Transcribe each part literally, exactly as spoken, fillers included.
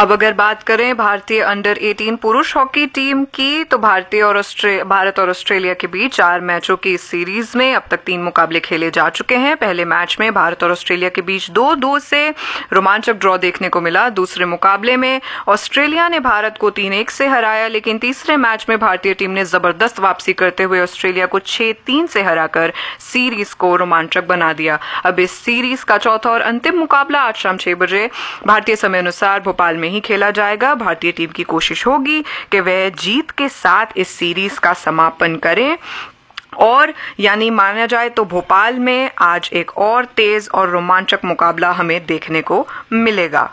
अब अगर बात करें भारतीय अंडर अठारह पुरुष हॉकी टीम की, तो भारतीय और भारत और ऑस्ट्रेलिया के बीच चार मैचों की इस सीरीज में अब तक तीन मुकाबले खेले जा चुके हैं। पहले मैच में भारत और ऑस्ट्रेलिया के बीच दो दो से रोमांचक ड्रॉ देखने को मिला। दूसरे मुकाबले में ऑस्ट्रेलिया ने भारत को तीन एक से हराया, लेकिन तीसरे मैच में भारतीय टीम ने जबरदस्त वापसी करते हुए ऑस्ट्रेलिया को छह तीन से हराकर सीरीज को रोमांचक बना दिया। अब इस सीरीज का चौथा और अंतिम मुकाबला आज शाम छह बजे भारतीय समय अनुसार भोपाल में ही खेला जाएगा। भारतीय टीम की कोशिश होगी कि वह जीत के साथ इस सीरीज का समापन करें और यानी माना जाए तो भोपाल में आज एक और तेज और रोमांचक मुकाबला हमें देखने को मिलेगा।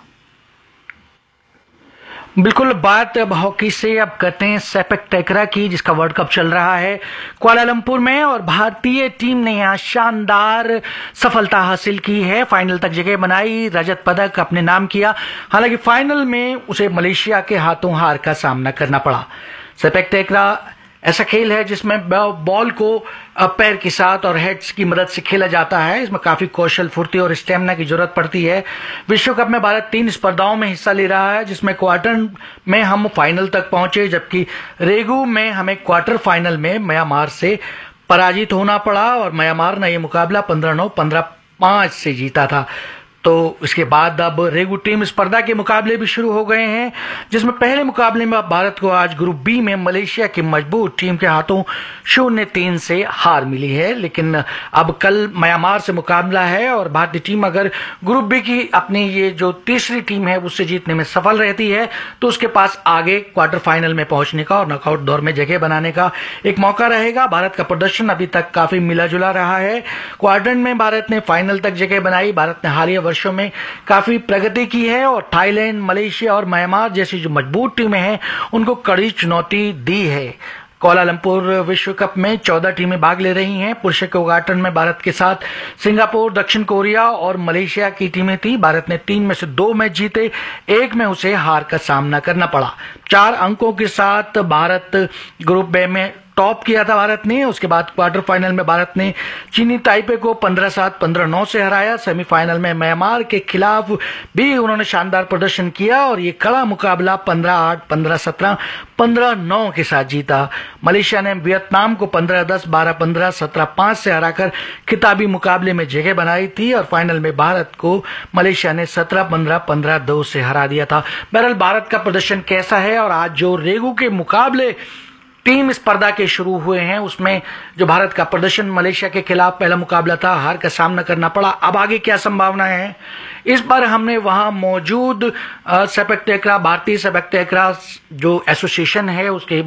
बिल्कुल, बात अब हॉकी से अब करते हैं सेपक टकरा की, जिसका वर्ल्ड कप चल रहा है कुआलालंपुर में और भारतीय टीम ने यहां शानदार सफलता हासिल की है। फाइनल तक जगह बनाई, रजत पदक अपने नाम किया। हालांकि फाइनल में उसे मलेशिया के हाथों हार का सामना करना पड़ा। सेपक टकरा ऐसा खेल है जिसमें बॉल को पैर के साथ और हेड्स की मदद से खेला जाता है। इसमें काफी कौशल, फुर्ती और स्टेमिना की जरूरत पड़ती है। विश्व कप में भारत तीन स्पर्धाओं में हिस्सा ले रहा है, जिसमें क्वार्टर में हम फाइनल तक पहुंचे, जबकि रेगू में हमें क्वार्टर फाइनल में म्यांमार से पराजित होना पड़ा और म्यांमार ने यह मुकाबला पंद्रह नौ पंद्रह पांच से जीता था। तो इसके बाद अब रेगू टीम स्पर्धा के मुकाबले भी शुरू हो गए हैं, जिसमें पहले मुकाबले में भारत को आज ग्रुप बी में मलेशिया की मजबूत टीम के हाथों शून्य तीन से हार मिली है। लेकिन अब कल म्यांमार से मुकाबला है और भारतीय टीम अगर ग्रुप बी की अपनी ये जो तीसरी टीम है उससे जीतने में सफल रहती है तो उसके पास आगे क्वार्टर फाइनल में पहुंचने का और नॉकआउट दौर में जगह बनाने का एक मौका रहेगा। भारत का प्रदर्शन अभी तक काफी मिला जुला रहा है। क्वार्टर में भारत ने फाइनल तक जगह बनाई। भारत ने हालिया वर्षों में काफी प्रगति की है और थाईलैंड, मलेशिया और म्यांमार जैसी जो मजबूत टीमें हैं उनको कड़ी चुनौती दी है। कुआलालंपुर विश्व कप में चौदह टीमें भाग ले रही हैं। पुरुषों के उद्घाटन में भारत के साथ सिंगापुर, दक्षिण कोरिया और मलेशिया की टीमें थी। भारत ने तीन में से दो मैच जीते, एक में उसे हार का सामना करना पड़ा। चार अंकों के साथ भारत ग्रुप बे में टॉप किया था भारत ने। उसके बाद क्वार्टर फाइनल में भारत ने चीनी ताइपे को पंद्रह सात पंद्रह नौ से हराया। सेमीफाइनल में म्यांमार के खिलाफ भी उन्होंने शानदार प्रदर्शन किया और ये कड़ा मुकाबला पंद्रह आठ, पंद्रह सत्रह, पंद्रह नौ के साथ जीता। मलेशिया ने वियतनाम को पंद्रह दस, बारह पंद्रह, सत्रह पांच से हराकर खिताबी मुकाबले में जगह बनाई थी और फाइनल में भारत को मलेशिया ने सत्रह पंद्रह, पंद्रह दो से हरा दिया था। बहरहाल भारत का प्रदर्शन कैसा है और आज जो रेगू के मुकाबले टीम स्पर्धा के शुरू हुए हैं उसमें जो भारत का प्रदर्शन मलेशिया के खिलाफ पहला मुकाबला था, हार का सामना करना पड़ा। अब आगे क्या संभावनाएं हैं, इस पर हमने वहां मौजूद सेपक टकरा, भारतीय सेपक टकरा जो एसोसिएशन है उसके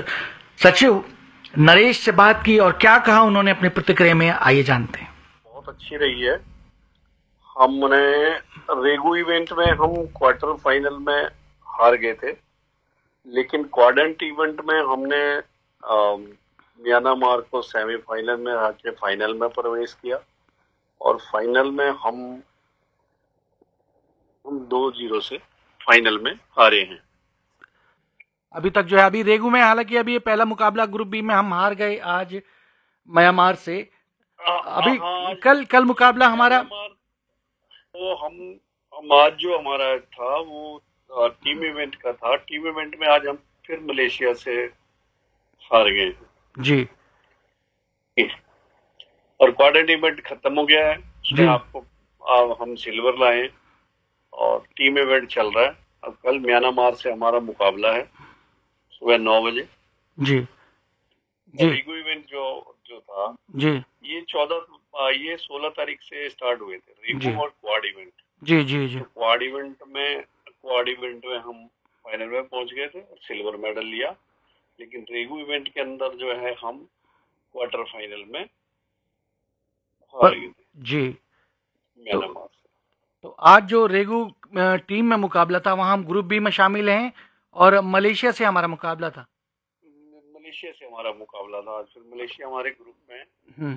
महासचिव नरेश से बात की और क्या कहा उन्होंने अपनी प्रतिक्रिया में, आइए जानते हैं। बहुत अच्छी रही है। हमने रेगू इवेंट में हम क्वार्टर फाइनल में हार गए थे, लेकिन क्वाड्रेंट इवेंट में हमने म्यांमार को सेमीफाइनल में हरा के फाइनल में प्रवेश किया और फाइनल में हम हम दो जीरो से फाइनल में हारे हैं। अभी तक जो है अभी रेगू में, हालांकि अभी ये पहला मुकाबला ग्रुप बी में हम हार गए आज म्यांमार से। अभी आ, कल कल मुकाबला हमारा वो हम, हम आज जो हमारा था वो टीम इवेंट का था। टीम इवेंट में आज हम फिर मलेशिया से हार गए जी और क्वार्टर इवेंट खत्म हो गया है। उसमें आपको आ, हम सिल्वर लाए और टीम इवेंट चल रहा है। अब कल म्यांमार से हमारा मुकाबला है सुबह नौ बजे जी जी। रेगू इवेंट जो जो था जी ये चौदह ये सोलह तारीख से स्टार्ट हुए थे, रेगू और क्वाड इवेंट। जी जी जी। तो क्वाड इवेंट में क्वाड इवेंट में हम फाइनल में पहुंच गए थे और सिल्वर मेडल लिया, लेकिन रेगू इवेंट के अंदर जो है हम क्वार्टर फाइनल में हार गए थे जी म्यांमार से। तो आज जो रेगू टीम में मुकाबला था वहां हम ग्रुप बी में शामिल हैं और मलेशिया से हमारा मुकाबला था। मलेशिया से हमारा मुकाबला था आज, फिर मलेशिया हमारे ग्रुप में।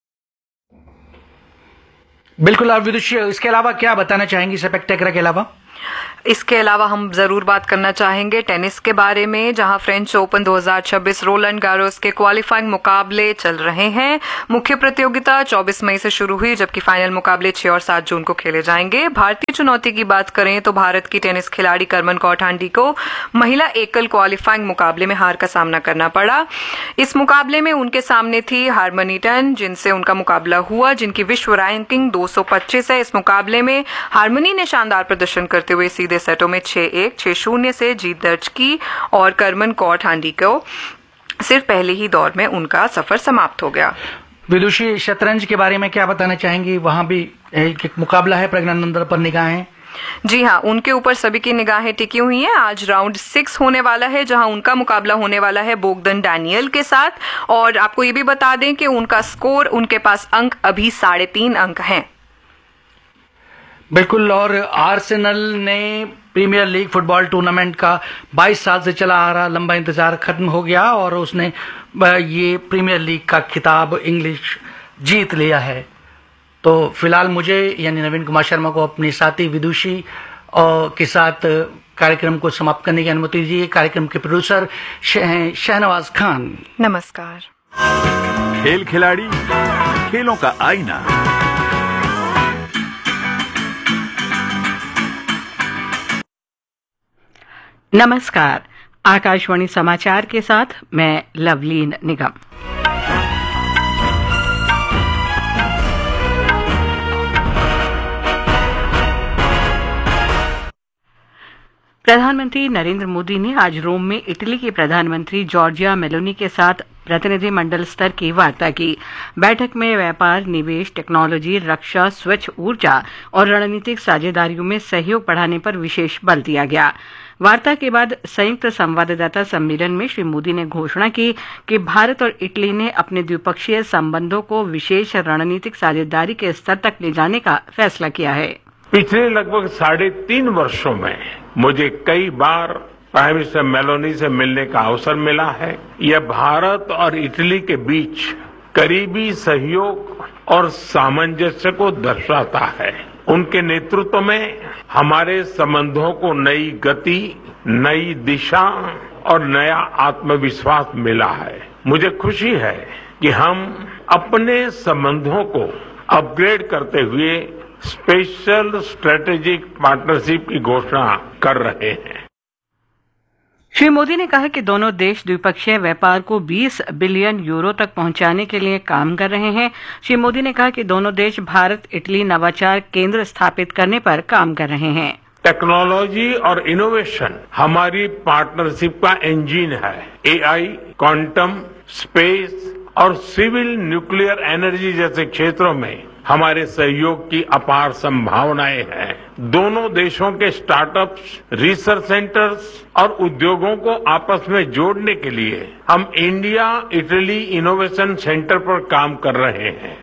बिल्कुल। आप विदुषी इसके अलावा क्या बताना चाहेंगी सेपक टकरा के अलावा? इसके अलावा हम जरूर बात करना चाहेंगे टेनिस के बारे में, जहां फ्रेंच ओपन दो हज़ार छब्बीस रोलैंड गारोस के क्वालिफाइंग मुकाबले चल रहे हैं। मुख्य प्रतियोगिता चौबीस मई से शुरू हुई, जबकि फाइनल मुकाबले छह और सात जून को खेले जाएंगे। भारतीय चुनौती की बात करें तो भारत की टेनिस खिलाड़ी करमन कौठांडी को महिला एकल क्वालिफाइंग मुकाबले में हार का सामना करना पड़ा। इस मुकाबले में उनके सामने थी हारमनी टन, जिनसे उनका मुकाबला हुआ, जिनकी विश्व रैंकिंग दो सौ पच्चीस है। इस मुकाबले में हारमनी ने शानदार प्रदर्शन करते हुए सीधे सेटों में छह एक, छह शून्य से जीत दर्ज की और करमन कौठांडी को सिर्फ पहले ही दौर में उनका सफर समाप्त हो गया। विदुषी, शतरंज के बारे में क्या बताना चाहेंगी? वहां भी एक, एक मुकाबला है, प्रज्ञानंदन पर निगाहें। जी हाँ, उनके ऊपर सभी की निगाहें टिकी हुई हैं। आज राउंड सिक्स होने वाला है, जहां उनका मुकाबला होने वाला है बोगदन डैनियल के साथ। और आपको ये भी बता दें कि उनका स्कोर, उनके पास अंक अभी साढ़े तीन अंक हैं। बिल्कुल। और आर्सेनल ने प्रीमियर लीग फुटबॉल टूर्नामेंट का बाईस साल से चला आ रहा लंबा इंतजार खत्म हो गया और उसने ये प्रीमियर लीग का खिताब इंग्लिश जीत लिया है। तो फिलहाल मुझे यानी नवीन कुमार शर्मा को अपनी साथी विदुषी के साथ कार्यक्रम को समाप्त करने की अनुमति दीजिए। कार्यक्रम के प्रोड्यूसर शहनवाज खान। नमस्कार। खेल खिलाड़ी, खेलों का आईना। नमस्कार। आकाशवाणी समाचार के साथ मैं लवलीन निगम। प्रधानमंत्री नरेंद्र मोदी ने आज रोम में इटली के प्रधानमंत्री जॉर्जिया मेलोनी के साथ प्रतिनिधिमंडल स्तर की वार्ता की। बैठक में व्यापार, निवेश, टेक्नोलॉजी, रक्षा, स्वच्छ ऊर्जा और रणनीतिक साझेदारियों में सहयोग बढ़ाने पर विशेष बल दिया गया। वार्ता के बाद संयुक्त संवाददाता सम्मेलन में श्री मोदी ने घोषणा की कि भारत और इटली ने अपने द्विपक्षीय संबंधों को विशेष रणनीतिक साझेदारी के स्तर तक ले जाने का फैसला किया है। पिछले लगभग साढ़े तीन वर्षों में मुझे कई बार प्राइम मिनिस्टर मेलोनी से मिलने का अवसर मिला है। यह भारत और इटली के बीच करीबी सहयोग और सामंजस्य को दर्शाता है। उनके नेतृत्व में हमारे संबंधों को नई गति, नई दिशा और नया आत्मविश्वास मिला है। मुझे खुशी है कि हम अपने संबंधों को अपग्रेड करते हुए स्पेशल स्ट्रेटेजिक पार्टनरशिप की घोषणा कर रहे हैं। श्री मोदी ने कहा कि दोनों देश द्विपक्षीय व्यापार को बीस बिलियन यूरो तक पहुंचाने के लिए काम कर रहे हैं। श्री मोदी ने कहा कि दोनों देश भारत इटली नवाचार केंद्र स्थापित करने पर काम कर रहे हैं। टेक्नोलॉजी और इनोवेशन हमारी पार्टनरशिप का इंजन है। एआई, क्वांटम, स्पेस और सिविल न्यूक्लियर एनर्जी जैसे क्षेत्रों में हमारे सहयोग की अपार संभावनाएं हैं। दोनों देशों के स्टार्टअप्स, रिसर्च सेंटर्स और उद्योगों को आपस में जोड़ने के लिए हम इंडिया इटली इनोवेशन सेंटर पर काम कर रहे हैं।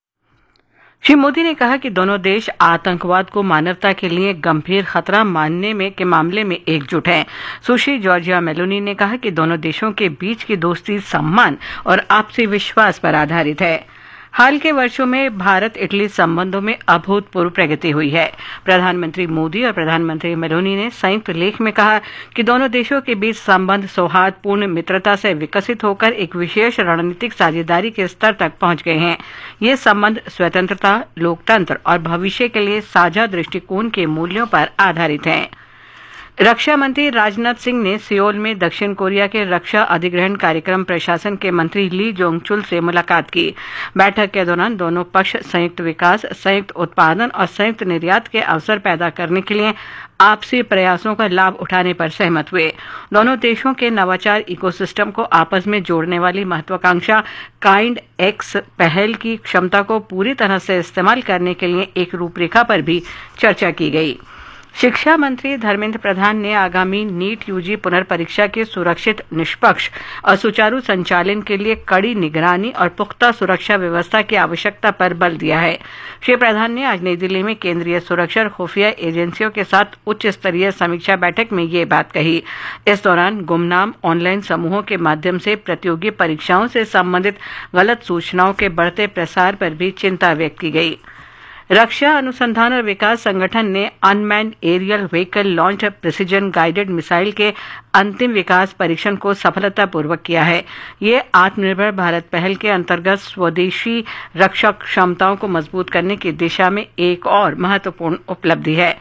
श्री मोदी ने कहा कि दोनों देश आतंकवाद को मानवता के लिए गंभीर खतरा मानने में के मामले में एकजुट हैं। सुश्री जॉर्जिया मेलोनी ने कहा कि दोनों देशों के बीच की दोस्ती सम्मान और आपसी विश्वास पर आधारित है। हाल के वर्षों में भारत इटली संबंधों में अभूतपूर्व प्रगति हुई है। प्रधानमंत्री मोदी और प्रधानमंत्री मेलोनी ने संयुक्त लेख में कहा कि दोनों देशों के बीच संबंध सौहार्दपूर्ण मित्रता से विकसित होकर एक विशेष रणनीतिक साझेदारी के स्तर तक पहुंच गए हैं। ये संबंध स्वतंत्रता, लोकतंत्र और भविष्य के लिए साझा दृष्टिकोण के मूल्यों पर आधारित हैं। रक्षा मंत्री राजनाथ सिंह ने सियोल में दक्षिण कोरिया के रक्षा अधिग्रहण कार्यक्रम प्रशासन के मंत्री ली जोंग चुल से मुलाकात की। बैठक के दौरान दोनों पक्ष संयुक्त विकास, संयुक्त उत्पादन और संयुक्त निर्यात के अवसर पैदा करने के लिए आपसी प्रयासों का लाभ उठाने पर सहमत हुए। दोनों देशों के नवाचार इकोसिस्टम को आपस में जोड़ने वाली महत्वाकांक्षा काइंड एक्स पहल की क्षमता को पूरी तरह से इस्तेमाल करने के लिए एक रूपरेखा पर भी चर्चा की गई। शिक्षा मंत्री धर्मेंद्र प्रधान ने आगामी नीट यूजी पुनर्परीक्षा के सुरक्षित, निष्पक्ष और सुचारू संचालन के लिए कड़ी निगरानी और पुख्ता सुरक्षा व्यवस्था की आवश्यकता पर बल दिया है। श्री प्रधान ने आज नई दिल्ली में केंद्रीय सुरक्षा और खुफिया एजेंसियों के साथ उच्च स्तरीय समीक्षा बैठक में ये बात कही। इस दौरान गुमनाम ऑनलाइन समूहों के माध्यम से प्रतियोगी परीक्षाओं से संबंधित गलत सूचनाओं के बढ़ते प्रसार पर भी चिंता व्यक्त की गई। रक्षा अनुसंधान और विकास संगठन ने unmanned aerial vehicle launch precision guided missile के अंतिम विकास परीक्षण को सफलतापूर्वक किया है। ये आत्मनिर्भर भारत पहल के अंतर्गत स्वदेशी रक्षा क्षमताओं को मजबूत करने की दिशा में एक और महत्वपूर्ण उपलब्धि है।